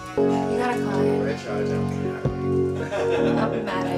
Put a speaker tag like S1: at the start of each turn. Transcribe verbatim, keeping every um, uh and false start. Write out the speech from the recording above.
S1: You gotta climb.
S2: Rich, I don't care.
S1: I'm mad at